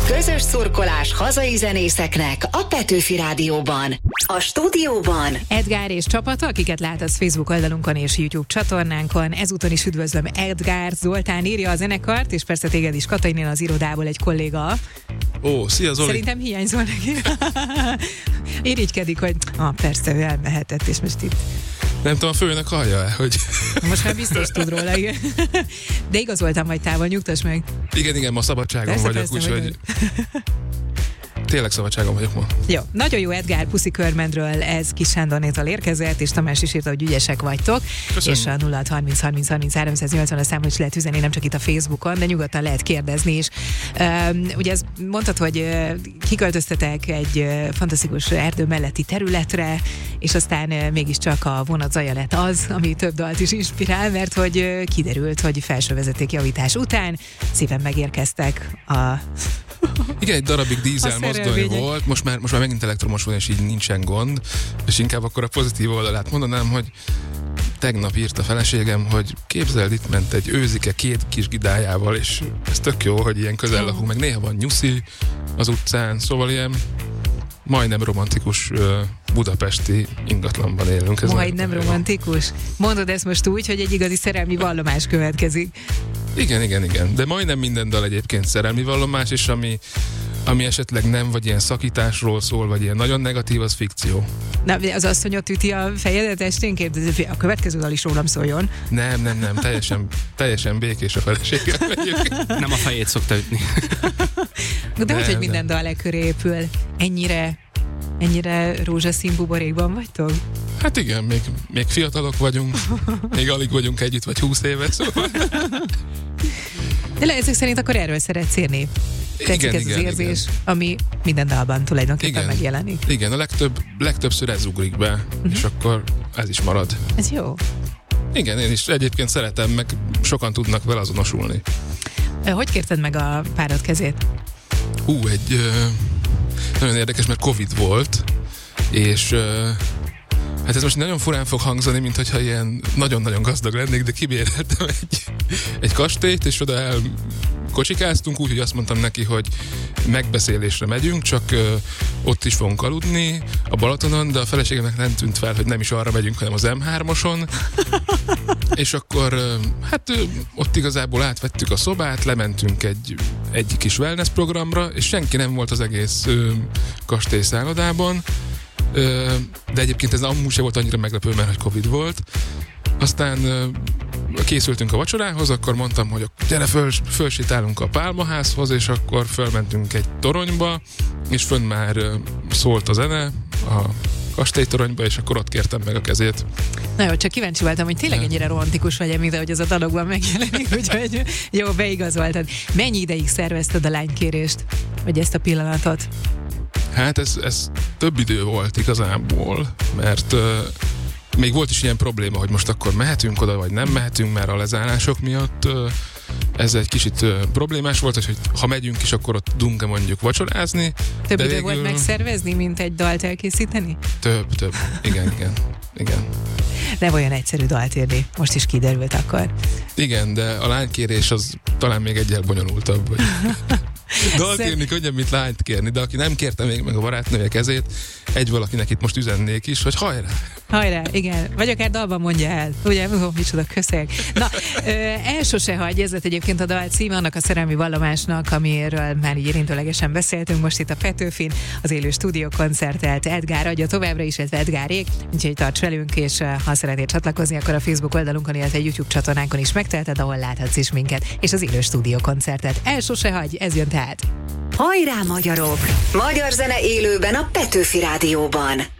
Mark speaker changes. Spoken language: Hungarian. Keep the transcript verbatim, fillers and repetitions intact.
Speaker 1: Közös szurkolás hazai zenészeknek a Petőfi Rádióban. A stúdióban
Speaker 2: Edgár és csapata, akiket látsz Facebook oldalunkon és YouTube csatornánkon. Ezúton is üdvözlöm Edgár, Zoltán írja a zenekart, és persze téged is Katainél az irodából egy kolléga.
Speaker 3: Ó, szia Zoli!
Speaker 2: Szerintem hiányzol neki. Irigykedik, hogy ah, persze, ő elmehetett, és most itt.
Speaker 3: Nem tudom, a főnök hallja-e, hogy...
Speaker 2: Most már biztos tud róla, igen. De igazoltam vagy távol, nyugtass meg.
Speaker 3: Igen, igen, ma szabadságon
Speaker 2: persze,
Speaker 3: vagyok, úgyhogy... Tényleg szabadságon vagyok ma.
Speaker 2: Jó, nagyon jó Edgár, Puszi Körmendről, ez Kis Sándornétól érkezett, és Tamás is írta, hogy ügyesek vagytok. Köszönöm. És a nulla hat harminc harminc harminc háromszáznyolcvan a számot is lehet üzenni, nem csak itt a Facebookon, de nyugodtan lehet kérdezni is. Um, ugye ezt mondtad, hogy uh, kiköltöztetek egy uh, fantasztikus erdő melletti területre, és aztán uh, mégiscsak a vonat zaja lett az, ami több dalt is inspirál, mert hogy uh, kiderült, hogy felsővezetékjavítás után szépen megérkeztek a...
Speaker 3: Igen, egy darabig dízel mozdony volt, most már, most már megint elektromos van, és így nincsen gond, és inkább akkor a pozitív oldalát mondanám, hogy tegnap írt a feleségem, hogy képzeld, itt ment egy őzike két kis gidájával, és ez tök jó, hogy ilyen közel lakunk, meg néha van nyuszi az utcán, szóval ilyen majdnem romantikus uh, budapesti ingatlanban élünk. Ez
Speaker 2: majdnem romantikus? Jó. Mondod ezt most úgy, hogy egy igazi szerelmi vallomás következik.
Speaker 3: Igen, igen, igen. De majdnem minden dal egyébként szerelmi vallomás, és ami, ami esetleg nem, vagy ilyen szakításról szól, vagy ilyen nagyon negatív, az fikció.
Speaker 2: Na, az asszonyot üti a fejedet esténként? A következő dal is rólam szóljon.
Speaker 3: Nem, nem, nem. Teljesen, teljesen békés a feleségem.
Speaker 4: Nem a fejét szokta ütni.
Speaker 2: De
Speaker 3: nem,
Speaker 2: hogy, hogy minden
Speaker 3: nem.
Speaker 2: dal e köré épül? Ennyire, ennyire rózsaszín buborékban vagytok?
Speaker 3: Hát igen, még, még fiatalok vagyunk, még alig vagyunk együtt, vagy húsz éve, szóval.
Speaker 2: De le, ezek szerint akkor erről szeretsz írni? Tetszik
Speaker 3: igen,
Speaker 2: ez
Speaker 3: igen,
Speaker 2: az érzés,
Speaker 3: igen.
Speaker 2: ami minden dalban tulajdonképpen
Speaker 3: igen,
Speaker 2: megjelenik.
Speaker 3: Igen, a legtöbb, legtöbbször ez ugrik be, uh-huh. és akkor ez is marad.
Speaker 2: Ez jó.
Speaker 3: Igen, én is egyébként szeretem, meg sokan tudnak vele azonosulni.
Speaker 2: Hogy kérted meg a párod kezét?
Speaker 3: Ú, egy ö, nagyon érdekes, mert Covid volt, és ö, hát ez most nagyon furán fog hangzani, mint hogyha ilyen nagyon-nagyon gazdag lennék, de kibéreltem egy, egy kastélyt, és oda el kocsikáztunk, úgyhogy azt mondtam neki, hogy megbeszélésre megyünk, csak ö, ott is fogunk aludni a Balatonon, de a feleségemnek nem tűnt fel, hogy nem is arra megyünk, hanem az em hármason. És akkor ö, hát ö, ott igazából átvettük a szobát, lementünk egy, egy kis wellness programra, és senki nem volt az egész ö, kastély szállodában. Ö, de egyébként ez amúgy sem volt annyira meglepő, mert hogy Covid volt. Aztán ö, készültünk a vacsorához, akkor mondtam, hogy gyere, föl, fölsétálunk a Pálmaházhoz, és akkor fölmentünk egy toronyba, és fönn már ö, szólt a zene a kastélytoronyba, és akkor ott kértem meg a kezét.
Speaker 2: Na jó, csak kíváncsi voltam, hogy tényleg ennyire romantikus vagy, mint ahogy az a dalokban megjelenik, úgyhogy jó, beigazoltad. Mennyi ideig szervezted a lánykérést, vagy ezt a pillanatot?
Speaker 3: Hát ez, ez több idő volt igazából, mert uh, még volt is ilyen probléma, hogy most akkor mehetünk oda, vagy nem mehetünk, mert a lezárások miatt uh, ez egy kicsit uh, problémás volt, hogy ha megyünk is, akkor ott tudunk-e mondjuk vacsorázni.
Speaker 2: Több idő
Speaker 3: végül...
Speaker 2: volt megszervezni, mint egy dalt elkészíteni?
Speaker 3: Több, több. Igen, igen, igen.
Speaker 2: Nem olyan egyszerű dalt írni. Most is kiderült akkor.
Speaker 3: Igen, de a lánykérés az talán még egyel bonyolultabb. Hogy... Dalt kérni könnyebb, mint lányt kérni, de aki nem kérte még meg a barátnője kezét, egy valakinek itt most üzennék is, hogy hajrá!
Speaker 2: Hajrá, igen. Vagy akár dalban mondja el. Ugye, uh, micsoda köszeg. Na, ö, el sose hagy, ez lett egyébként a dal címe annak a szerelmi vallomásnak, amiről már így érintőlegesen beszéltünk most itt a Petőfin, az élő stúdiókoncertelt Edgár adja továbbra is, ez Edgárék, úgyhogy tarts velünk, és ha szeretnél csatlakozni, akkor a Facebook oldalunkon, illetve a YouTube csatornánkon is megteheted, ahol láthatsz is minket, és az élő stúdiókoncertet. El sose hagy, ez jön tehát.
Speaker 1: Hajrá, magyarok! Magyar zene élőben a Petőfi Rádióban.